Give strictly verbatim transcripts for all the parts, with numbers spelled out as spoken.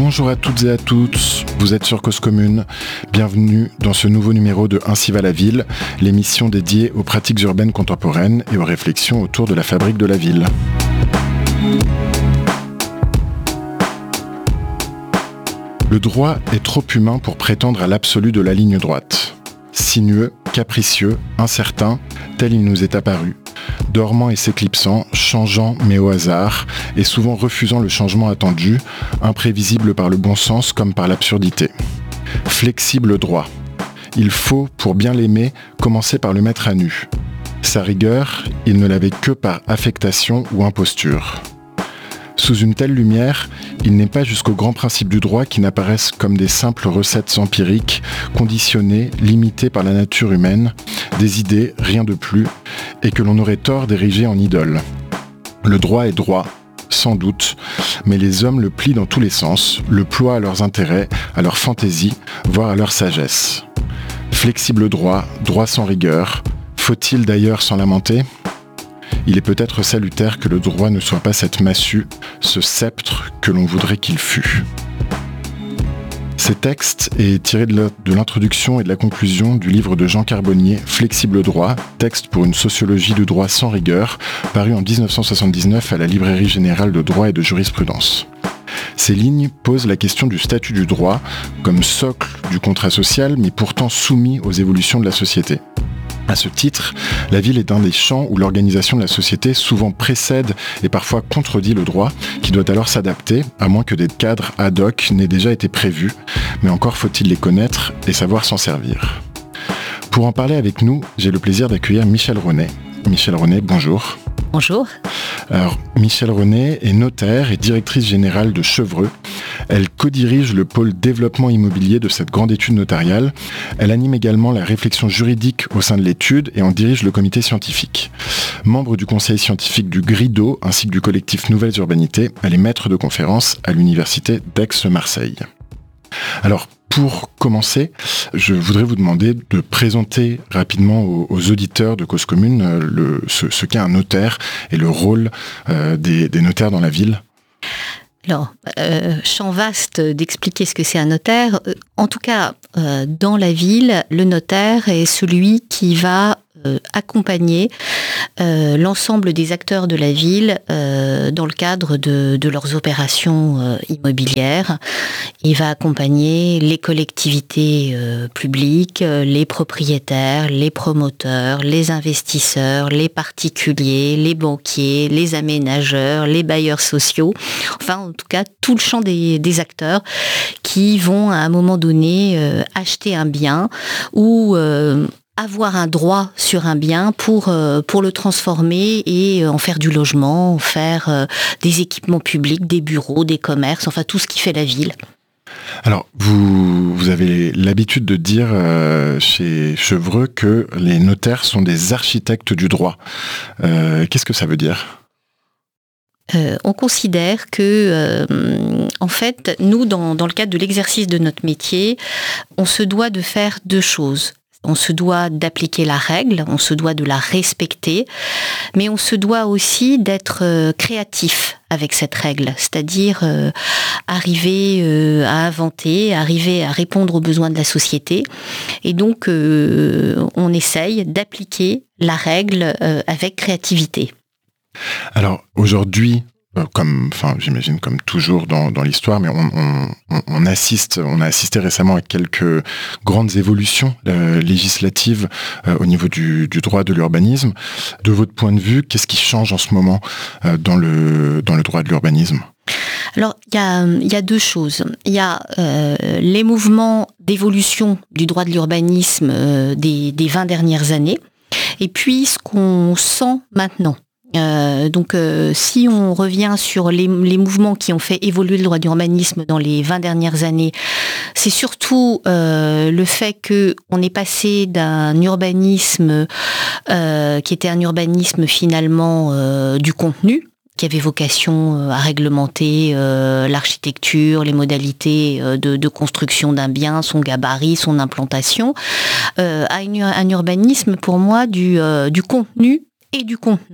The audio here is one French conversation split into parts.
Bonjour à toutes et à tous, vous êtes sur Cause Commune. Bienvenue dans ce nouveau numéro de Ainsi va la ville, l'émission dédiée aux pratiques urbaines contemporaines et aux réflexions autour de la fabrique de la ville. Le droit est trop humain pour prétendre à l'absolu de la ligne droite. Sinueux, capricieux, incertain, tel il nous est apparu. Dormant et s'éclipsant, changeant mais au hasard, et souvent refusant le changement attendu, imprévisible par le bon sens comme par l'absurdité. Flexible droit. Il faut, pour bien l'aimer, commencer par le mettre à nu. Sa rigueur, il ne l'avait que par affectation ou imposture. Sous une telle lumière, il n'est pas jusqu'aux grands principes du droit qui n'apparaissent comme des simples recettes empiriques, conditionnées, limitées par la nature humaine, des idées, rien de plus, et que l'on aurait tort d'ériger en idole. Le droit est droit, sans doute, mais les hommes le plient dans tous les sens, le ploient à leurs intérêts, à leur fantaisie, voire à leur sagesse. Flexible droit, droit sans rigueur, faut-il d'ailleurs s'en lamenter ? Il est peut-être salutaire que le droit ne soit pas cette massue, ce sceptre que l'on voudrait qu'il fût. Ces textes est tiré de l'introduction et de la conclusion du livre de Jean Carbonnier, Flexible droit, texte pour une sociologie du droit sans rigueur, paru en dix-neuf cent soixante-dix-neuf à la Librairie générale de droit et de jurisprudence. Ces lignes posent la question du statut du droit comme socle du contrat social, mais pourtant soumis aux évolutions de la société. À ce titre, la ville est un des champs où l'organisation de la société souvent précède et parfois contredit le droit, qui doit alors s'adapter, à moins que des cadres ad hoc n'aient déjà été prévus, mais encore faut-il les connaître et savoir s'en servir. Pour en parler avec nous, j'ai le plaisir d'accueillir Michèle Renet. Michèle Renet, bonjour. Bonjour. Alors, Michèle Renet est notaire et directrice générale de Chevreux. Elle co-dirige le pôle développement immobilier de cette grande étude notariale. Elle anime également la réflexion juridique au sein de l'étude et en dirige le comité scientifique. Membre du conseil scientifique du GRIDO ainsi que du collectif Nouvelles Urbanités, elle est maître de conférences à l'université d'Aix-Marseille. Alors, pour commencer, je voudrais vous demander de présenter rapidement aux, aux auditeurs de Cause Commune le, ce, ce qu'est un notaire et le rôle euh, des, des notaires dans la ville. Alors, euh, champ vaste d'expliquer ce que c'est un notaire. En tout cas, euh, dans la ville, le notaire est celui qui va euh, accompagner euh, l'ensemble des acteurs de la ville euh, dans le cadre de, de leurs opérations euh, immobilières. Il va accompagner les collectivités euh, publiques, les propriétaires, les promoteurs, les investisseurs, les particuliers, les banquiers, les aménageurs, les bailleurs sociaux, enfin en tout cas tout le champ des, des acteurs qui vont à un moment donné euh, acheter un bien ou euh, avoir un droit sur un bien pour, euh, pour le transformer et en faire du logement, en faire euh, des équipements publics, des bureaux, des commerces, enfin tout ce qui fait la ville. Alors, vous, vous avez l'habitude de dire euh, chez Chevreux que les notaires sont des architectes du droit. Euh, qu'est-ce que ça veut dire ? Euh, on considère que, euh, en fait, nous, dans, dans le cadre de l'exercice de notre métier, on se doit de faire deux choses. On se doit d'appliquer la règle, on se doit de la respecter, mais on se doit aussi d'être euh, créatif avec cette règle, c'est-à-dire euh, arriver euh, à inventer, arriver à répondre aux besoins de la société. Et donc, euh, on essaye d'appliquer la règle euh, avec créativité. Alors, aujourd'hui, comme, enfin, j'imagine comme toujours dans, dans l'histoire, mais on, on, on assiste, on a assisté récemment à quelques grandes évolutions euh, législatives euh, au niveau du, du droit de l'urbanisme. De votre point de vue, qu'est-ce qui change en ce moment euh, dans le dans le droit de l'urbanisme ? Alors, il y a, y a deux choses. Il y a euh, les mouvements d'évolution du droit de l'urbanisme euh, des, des vingt dernières années, et puis ce qu'on sent maintenant. Euh, donc, euh, si on revient sur les, les mouvements qui ont fait évoluer le droit d'urbanisme dans les vingt dernières années, c'est surtout euh, le fait que on est passé d'un urbanisme euh, qui était un urbanisme finalement euh, du contenu, qui avait vocation à réglementer euh, l'architecture, les modalités euh, de, de construction d'un bien, son gabarit, son implantation, euh, à une, un urbanisme pour moi du, euh, du contenu et du contenant.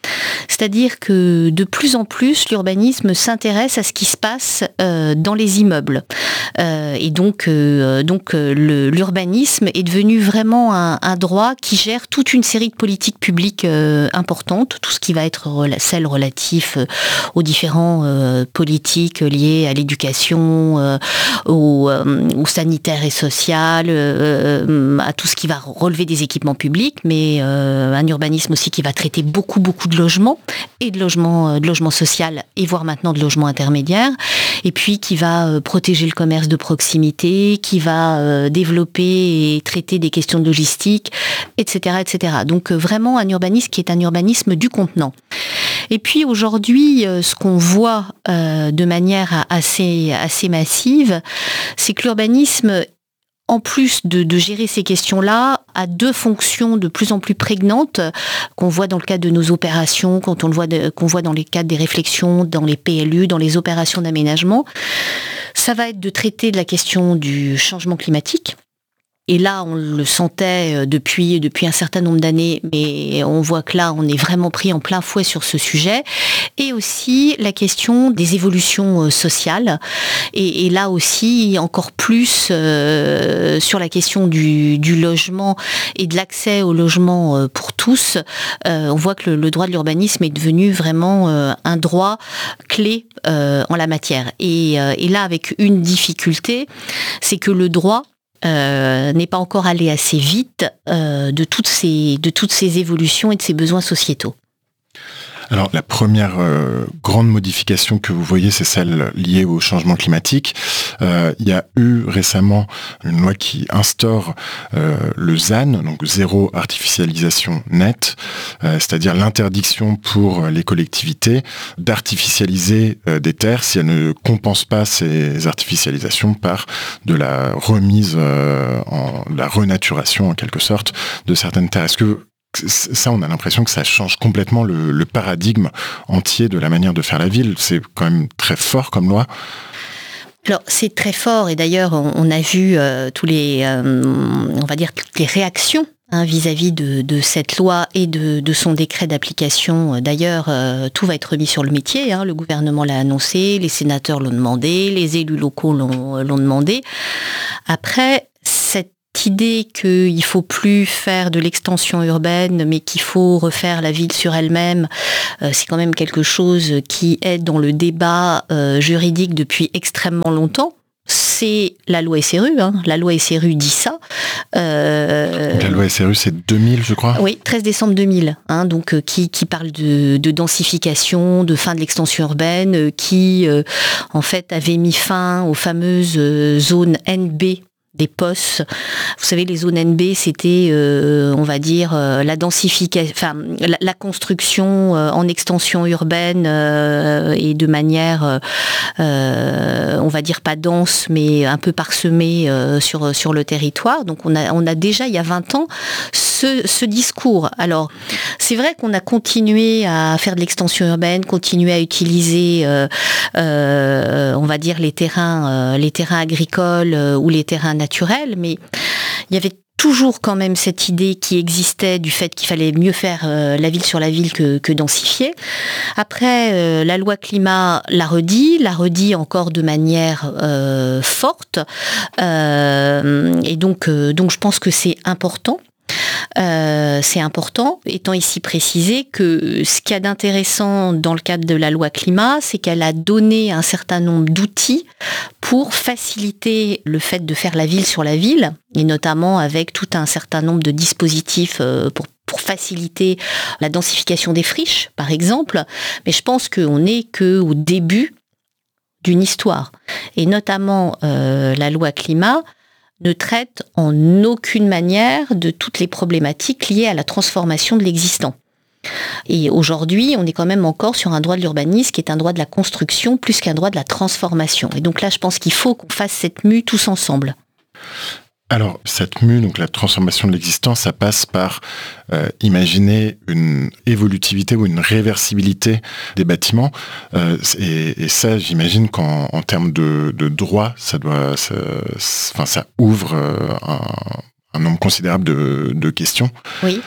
C'est-à-dire que de plus en plus, l'urbanisme s'intéresse à ce qui se passe euh, dans les immeubles. Euh, et donc, euh, donc euh, le, l'urbanisme est devenu vraiment un, un droit qui gère toute une série de politiques publiques euh, importantes, tout ce qui va être rela- celle relatif euh, aux différents euh, politiques liées à l'éducation, euh, au, euh, au sanitaire et social, euh, à tout ce qui va relever des équipements publics, mais euh, un urbanisme aussi qui va traiter beaucoup, beaucoup de logements, et de logements, de logements social, et voire maintenant de logements intermédiaires, et puis qui va euh, protéger le commerce de proximité, qui va euh, développer et traiter des questions de logistique, et cetera, et cetera. Donc euh, vraiment un urbanisme qui est un urbanisme du contenant. Et puis aujourd'hui, euh, ce qu'on voit euh, de manière assez, assez massive, c'est que l'urbanisme, en plus de, de gérer ces questions-là, a deux fonctions de plus en plus prégnantes qu'on voit dans le cadre de nos opérations, quand on le voit de, qu'on voit dans les cadres des réflexions, dans les P L U, dans les opérations d'aménagement. Ça va être de traiter de la question du changement climatique. Et là, on le sentait depuis, depuis un certain nombre d'années, mais on voit que là, on est vraiment pris en plein fouet sur ce sujet. Et aussi la question des évolutions sociales. Et, et là aussi, encore plus euh, sur la question du, du logement et de l'accès au logement pour tous. Euh, on voit que le, le droit de l'urbanisme est devenu vraiment euh, un droit clé euh, en la matière. Et, euh, et là, avec une difficulté, c'est que le droit Euh, n'est pas encore allé assez vite euh, de toutes ces, de toutes ces évolutions et de ces besoins sociétaux. Alors la première euh, grande modification que vous voyez, c'est celle liée au changement climatique. Euh, il y a eu récemment une loi qui instaure euh, le Z A N, donc zéro artificialisation nette, euh, c'est-à-dire l'interdiction pour les collectivités d'artificialiser euh, des terres si elles ne compensent pas ces artificialisations par de la remise, euh, en, de la renaturation en quelque sorte de certaines terres. Est-ce que ça, on a l'impression que ça change complètement le, le paradigme entier de la manière de faire la ville. C'est quand même très fort comme loi. Alors, c'est très fort, et d'ailleurs, on, on a vu euh, tous les, euh, on va dire, toutes les réactions hein, vis-à-vis de, de cette loi et de, de son décret d'application. D'ailleurs, euh, tout va être remis sur le métier. Hein. Le gouvernement l'a annoncé, les sénateurs l'ont demandé, les élus locaux l'ont, l'ont demandé. Après, cette idée qu'il ne faut plus faire de l'extension urbaine, mais qu'il faut refaire la ville sur elle-même, euh, c'est quand même quelque chose qui est dans le débat euh, juridique depuis extrêmement longtemps. C'est la loi S R U, hein. La loi S R U dit ça. Euh, donc la loi S R U, c'est deux mille, je crois. Oui, treize décembre deux mille, hein, donc euh, qui, qui parle de, de densification, de fin de l'extension urbaine, euh, qui euh, en fait avait mis fin aux fameuses euh, zones N B des P O S. Vous savez, les zones N B, c'était, euh, on va dire, euh, la densification, enfin, la, la construction euh, en extension urbaine euh, et de manière, euh, on va dire pas dense, mais un peu parsemée euh, sur sur le territoire. Donc, on a on a déjà il y a vingt ans ce, ce discours. Alors, c'est vrai qu'on a continué à faire de l'extension urbaine, continué à utiliser, euh, euh, on va dire les terrains, euh, les terrains agricoles euh, ou les terrains naturel, mais il y avait toujours quand même cette idée qui existait du fait qu'il fallait mieux faire euh, la ville sur la ville que, que densifier. Après, euh, la loi climat l'a redit, l'a redit encore de manière euh, forte, euh, et donc, euh, donc je pense que c'est important. Euh, c'est important, étant ici précisé que ce qu'il y a d'intéressant dans le cadre de la loi climat, c'est qu'elle a donné un certain nombre d'outils pour faciliter le fait de faire la ville sur la ville, et notamment avec tout un certain nombre de dispositifs euh, pour pour faciliter la densification des friches, par exemple. Mais je pense qu'on n'est qu'au début d'une histoire. Et notamment, euh, la loi climat ne traite en aucune manière de toutes les problématiques liées à la transformation de l'existant. Et aujourd'hui, on est quand même encore sur un droit de l'urbanisme qui est un droit de la construction plus qu'un droit de la transformation. Et donc là, je pense qu'il faut qu'on fasse cette mue tous ensemble. Alors, cette mue, donc la transformation de l'existant, ça passe par euh, imaginer une évolutivité ou une réversibilité des bâtiments. Euh, et, et ça, j'imagine qu'en en termes de, de droit, ça doit, ça, enfin, ça ouvre euh, un, un nombre considérable de, de questions. Oui.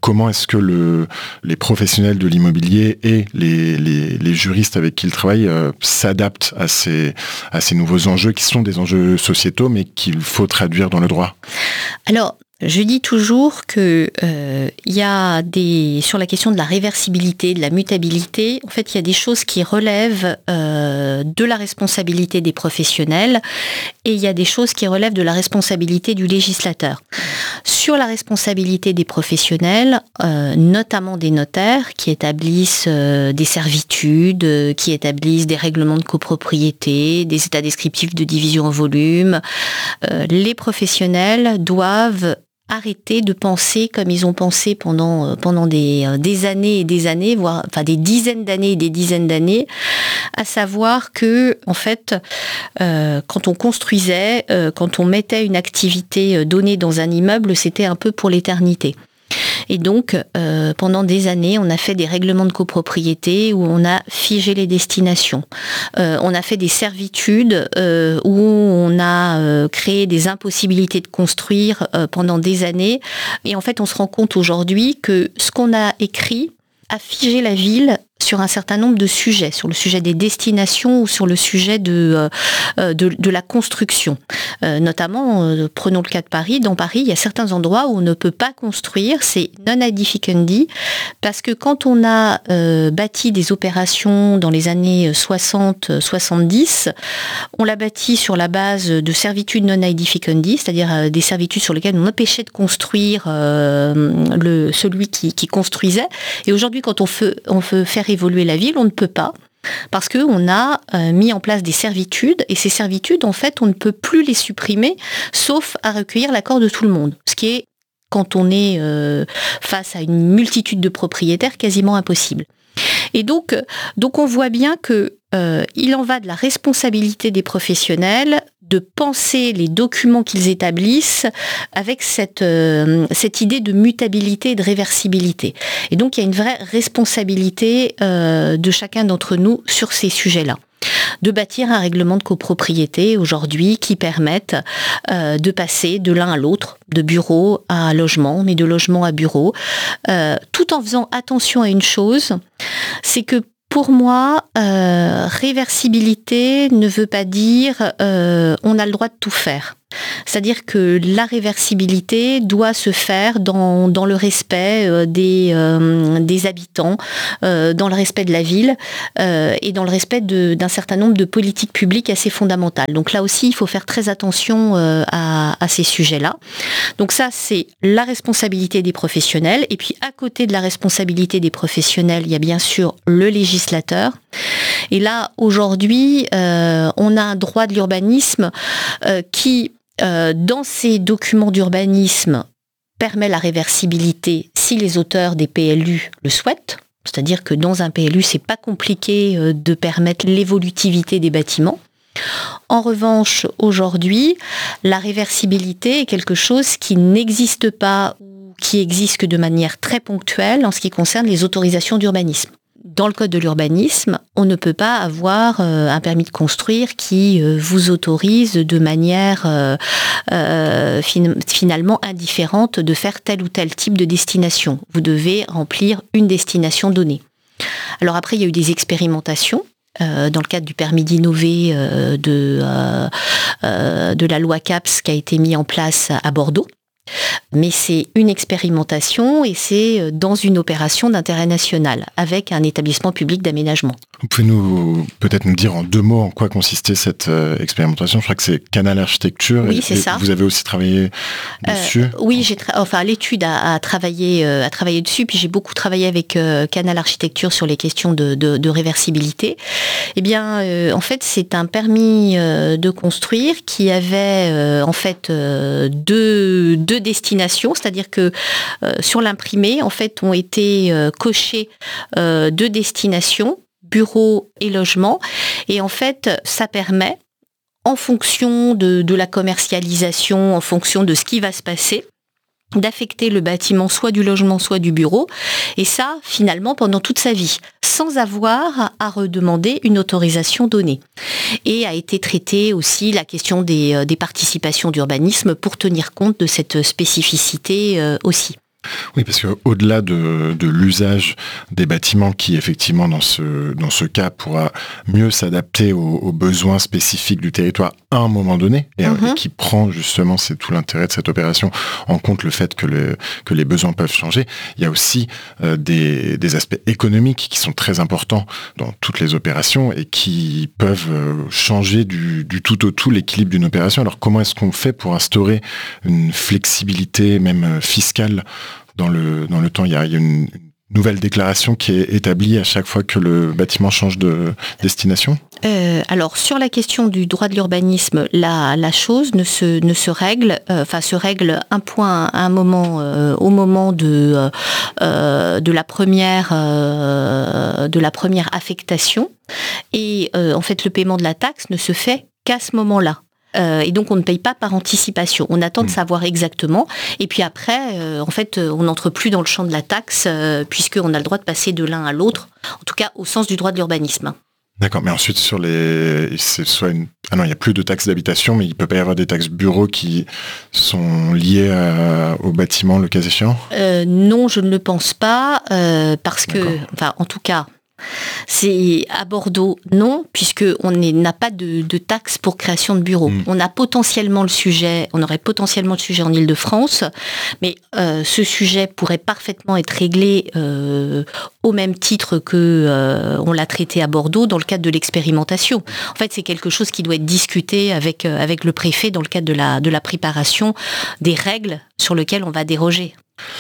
comment est-ce que le, les professionnels de l'immobilier et les, les, les juristes avec qui ils travaillent euh, s'adaptent à ces, à ces nouveaux enjeux qui sont des enjeux sociétaux, mais qu'il faut traduire dans le droit? Alors, je dis toujours que euh, il y a des sur la question de la réversibilité, de la mutabilité. En fait, il y a des choses qui relèvent euh, de la responsabilité des professionnels et il y a des choses qui relèvent de la responsabilité du législateur. Sur la responsabilité des professionnels, euh, notamment des notaires qui établissent euh, des servitudes, euh, qui établissent des règlements de copropriété, des états descriptifs de division en volume, euh, les professionnels doivent arrêter de penser comme ils ont pensé pendant, pendant des, des années et des années, voire enfin des dizaines d'années et des dizaines d'années, à savoir que, en fait, euh, quand on construisait, euh, quand on mettait une activité donnée dans un immeuble, c'était un peu pour l'éternité. Et donc, euh, pendant des années, on a fait des règlements de copropriété où on a figé les destinations. Euh, on a fait des servitudes euh, où on a euh, créé des impossibilités de construire euh, pendant des années. Et en fait, on se rend compte aujourd'hui que ce qu'on a écrit a figé la ville sur un certain nombre de sujets, sur le sujet des destinations ou sur le sujet de, euh, de, de la construction. Euh, notamment, euh, prenons le cas de Paris. Dans Paris, il y a certains endroits où on ne peut pas construire, c'est non edificandi, parce que quand on a euh, bâti des opérations dans les années soixante soixante-dix, on l'a bâti sur la base de servitudes non edificandi, c'est-à-dire euh, des servitudes sur lesquelles on empêchait de construire euh, le, celui qui, qui construisait. Et aujourd'hui, quand on veut, on veut faire évoluer la ville, on ne peut pas, parce qu'on a euh, mis en place des servitudes, et ces servitudes, en fait, on ne peut plus les supprimer, sauf à recueillir l'accord de tout le monde, ce qui est, quand on est euh, face à une multitude de propriétaires, quasiment impossible. Et donc, donc on voit bien que euh, il en va de la responsabilité des professionnels de penser les documents qu'ils établissent avec cette, euh, cette idée de mutabilité et de réversibilité. Et donc, il y a une vraie responsabilité euh, de chacun d'entre nous sur ces sujets-là. De bâtir un règlement de copropriété aujourd'hui qui permette euh, de passer de l'un à l'autre, de bureau à logement, mais de logement à bureau, euh, tout en faisant attention à une chose, c'est que pour moi, euh, réversibilité ne veut pas dire euh, on a le droit de tout faire. C'est-à-dire que la réversibilité doit se faire dans, dans le respect euh, des, euh, des habitants, euh, dans le respect de la ville euh, et dans le respect de, d'un certain nombre de politiques publiques assez fondamentales. Donc là aussi, il faut faire très attention euh, à, à ces sujets-là. Donc ça, c'est la responsabilité des professionnels. Et puis à côté de la responsabilité des professionnels, il y a bien sûr le législateur. Et là, aujourd'hui, euh, on a un droit de l'urbanisme euh, qui... Euh, dans ces documents d'urbanisme, permet la réversibilité si les auteurs des P L U le souhaitent. C'est-à-dire que dans un P L U, c'est pas compliqué euh, de permettre l'évolutivité des bâtiments. En revanche, aujourd'hui, la réversibilité est quelque chose qui n'existe pas ou qui existe que de manière très ponctuelle en ce qui concerne les autorisations d'urbanisme. Dans le code de l'urbanisme, on ne peut pas avoir euh, un permis de construire qui euh, vous autorise de manière euh, euh, fin- finalement indifférente de faire tel ou tel type de destination. Vous devez remplir une destination donnée. Alors après, il y a eu des expérimentations. Euh, dans le cadre du permis d'innover euh, de, euh, euh, de la loi CAPS qui a été mis en place à Bordeaux. Mais c'est une expérimentation et c'est dans une opération d'intérêt national avec un établissement public d'aménagement. Vous pouvez nous peut-être nous dire en deux mots en quoi consistait cette euh, expérimentation? Je crois que c'est Canal Architecture. Oui, et, c'est et ça. Vous avez aussi travaillé dessus. Euh, oui, j'ai tra- enfin l'étude a, a travaillé euh, a travaillé dessus. Puis j'ai beaucoup travaillé avec euh, Canal Architecture sur les questions de, de, de réversibilité. Eh bien, euh, en fait, c'est un permis euh, de construire qui avait euh, en fait euh, deux, deux destinations, c'est-à-dire que euh, sur l'imprimé, en fait, ont été euh, cochées euh, deux destinations, bureau et logement, et en fait, ça permet, en fonction de, de la commercialisation, en fonction de ce qui va se passer, d'affecter le bâtiment soit du logement, soit du bureau, et ça, finalement, pendant toute sa vie, sans avoir à redemander une autorisation donnée. Et a été traitée aussi la question des, des participations d'urbanisme pour tenir compte de cette spécificité euh, aussi. Oui, parce qu'au-delà de, de l'usage des bâtiments qui, effectivement, dans ce, dans ce cas, pourra mieux s'adapter aux, aux besoins spécifiques du territoire à un moment donné, et, mm-hmm. et qui prend justement, c'est tout l'intérêt de cette opération, en compte le fait que, le, que les besoins peuvent changer, il y a aussi euh, des, des aspects économiques qui sont très importants dans toutes les opérations et qui peuvent euh, changer du, du tout au tout l'équilibre d'une opération. Alors comment est-ce qu'on fait pour instaurer une flexibilité, même fiscale, Dans le, dans le temps? Il y a, il y a une nouvelle déclaration qui est établie à chaque fois que le bâtiment change de destination? euh, Alors, sur la question du droit de l'urbanisme, la, la chose ne se, ne se règle, euh, enfin, se règle un point à un moment, euh, au moment de, euh, de, la première, euh, de la première affectation. Et euh, en fait, le paiement de la taxe ne se fait qu'à ce moment-là. Euh, et donc on ne paye pas par anticipation. On attend de savoir exactement. Et puis après, euh, en fait, on n'entre plus dans le champ de la taxe euh, puisqu'on a le droit de passer de l'un à l'autre, en tout cas au sens du droit de l'urbanisme. D'accord, mais ensuite sur les, c'est soit une, ah non, il n'y a plus de taxes d'habitation, mais il peut pas y avoir des taxes bureaux qui sont liées à, au bâtiment, le cas échéant. Euh, non, je ne le pense pas, euh, parce que, D'accord. enfin, en tout cas. C'est à Bordeaux, non, puisqu'on n'a pas de, de taxe pour création de bureaux. Mmh. On a potentiellement le sujet, on aurait potentiellement le sujet en Île-de-France, mais euh, ce sujet pourrait parfaitement être réglé euh, au même titre que euh, on l'a traité à Bordeaux dans le cadre de l'expérimentation. En fait, c'est quelque chose qui doit être discuté avec, euh, avec le préfet dans le cadre de la, de la préparation des règles sur lesquelles on va déroger.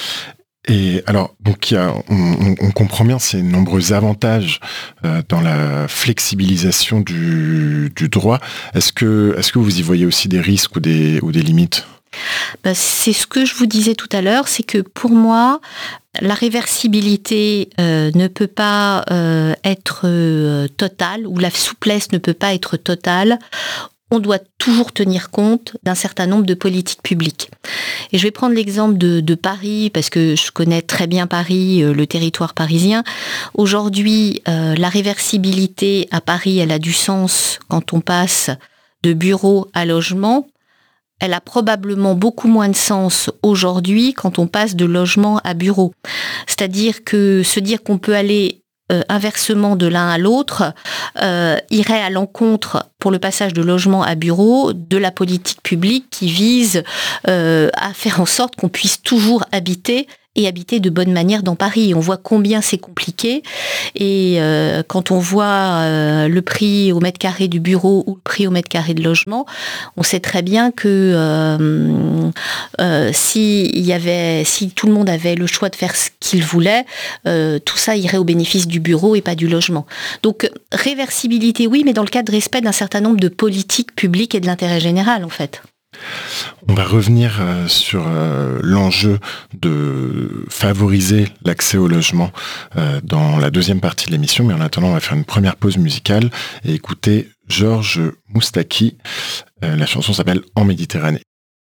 Et alors, donc il y a, on, on comprend bien ces nombreux avantages euh, dans la flexibilisation du, du droit. Est-ce que, est-ce que vous y voyez aussi des risques ou des, ou des limites ? Ben, c'est ce que je vous disais tout à l'heure, c'est que pour moi, la réversibilité euh, ne peut pas euh, être euh, totale, ou la souplesse ne peut pas être totale. On doit toujours tenir compte d'un certain nombre de politiques publiques. Et je vais prendre l'exemple de, de Paris, parce que je connais très bien Paris, euh, le territoire parisien. Aujourd'hui, euh, la réversibilité à Paris, elle a du sens quand on passe de bureau à logement. Elle a probablement beaucoup moins de sens aujourd'hui quand on passe de logement à bureau. C'est-à-dire que se dire qu'on peut aller Euh, inversement de l'un à l'autre, euh, irait à l'encontre, pour le passage de logement à bureau, de la politique publique qui vise euh, à faire en sorte qu'on puisse toujours habiter et habiter de bonne manière dans Paris. On voit combien c'est compliqué, et euh, quand on voit euh, le prix au mètre carré du bureau ou le prix au mètre carré de logement, on sait très bien que euh, euh, si, il y avait, si tout le monde avait le choix de faire ce qu'il voulait, euh, tout ça irait au bénéfice du bureau et pas du logement. Donc réversibilité, oui, mais dans le cadre de respect d'un certain nombre de politiques publiques et de l'intérêt général, en fait. On va revenir euh, sur euh, l'enjeu de favoriser l'accès au logement euh, dans la deuxième partie de l'émission, mais en attendant, on va faire une première pause musicale et écouter Georges Moustaki. Euh, la chanson s'appelle En Méditerranée.